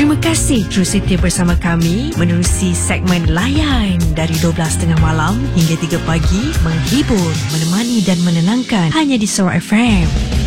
Terima kasih terus setia bersama kami menerusi segmen Layan dari 12.30 malam hingga 3 pagi, menghibur, menemani dan menenangkan hanya di Sora FM.